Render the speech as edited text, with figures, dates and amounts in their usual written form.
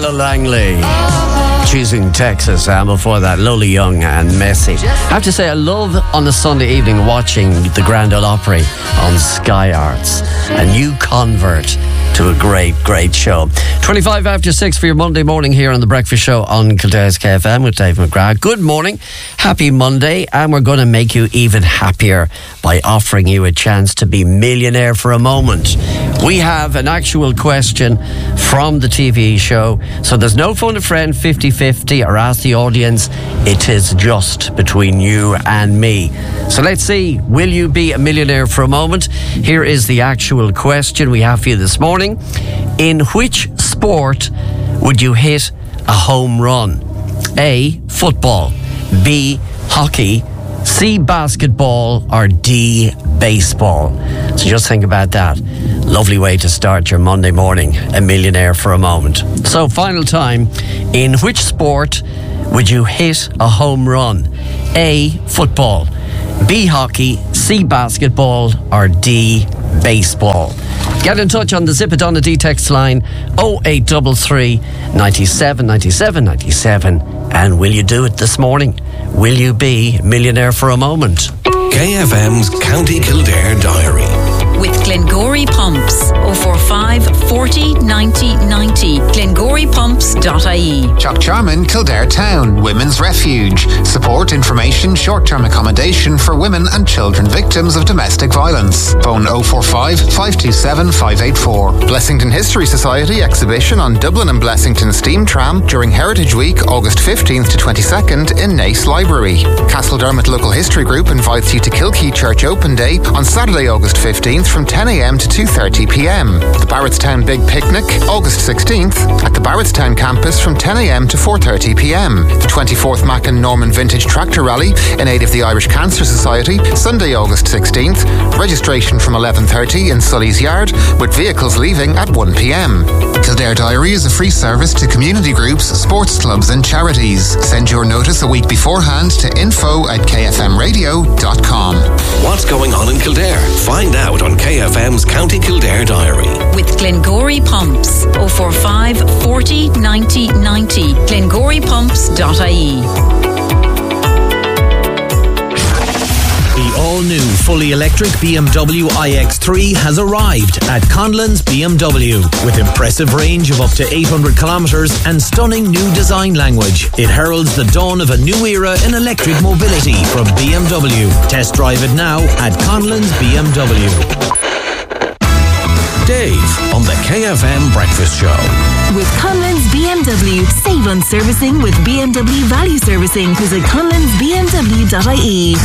Ella Langley. Choosing Texas, and before that, Lola Young and Messi. I have to say, I love on a Sunday evening watching the Grand Ole Opry on Sky Arts. A new convert to a great show. 25 after 6 for your Monday morning here on The Breakfast Show on Kildare's KFM with Dave McGrath. Good morning, happy Monday, and we're going to make you even happier by offering you a chance to be millionaire for a moment. We have an actual question from the TV show, so there's no phone a friend 50-50 or ask the audience. It is just between you and me. So let's see, will you be a millionaire for a moment? Here is the actual question we have for you this morning. In which sport would you hit a home run? A, football. B, hockey. C, basketball. Or D, baseball. So just think about that. Lovely way to start your Monday morning, a millionaire for a moment. So final time, in which sport would you hit a home run? A, football. B, hockey. C, basketball. Or D, baseball. Get in touch on the Zip It On the D text line 0833 97 97 97. And will you do it this morning? Will you be millionaire for a moment? KFM's County Kildare Diary. With Glengory Pumps. 045 40 90 90. GlengoryPumps.ie. Jock Jarman, Kildare Town, Women's Refuge. Support, information, short-term accommodation for women and children victims of domestic violence. Phone 045 527 584. Blessington History Society exhibition on Dublin and Blessington Steam Tram during Heritage Week, August 15th to 22nd in Nace Library. Castledermot Local History Group invites you to Kilkee Church Open Day on Saturday, August 15th from 10 a.m. to 2:30 p.m. The Barrettstown Big Picnic, August 16th at the Barrettstown campus from 10 a.m. to 4:30 p.m. The 24th Mac and Norman Vintage Tractor Rally in aid of the Irish Cancer Society, Sunday, August 16th. Registration from 11:30 in Sully's Yard, with vehicles leaving at 1 p.m. Kildare Diary is a free service to community groups, sports clubs and charities. Send your notice a week beforehand to info@kfmradio.com. What's going on in Kildare? Find out on KFM's County Kildare Diary. With Glengory Pumps. 045 40 90 90. GlengoryPumps.ie. The all-new fully electric BMW iX3 has arrived at Conlon's BMW. With impressive range of up to 800 kilometres and stunning new design language, it heralds the dawn of a new era in electric mobility from BMW. Test drive it now at Conlon's BMW. Dave on the KFM Breakfast Show. With Conlon's BMW, save on servicing with BMW Value Servicing. Visit conlonsbmw.ie.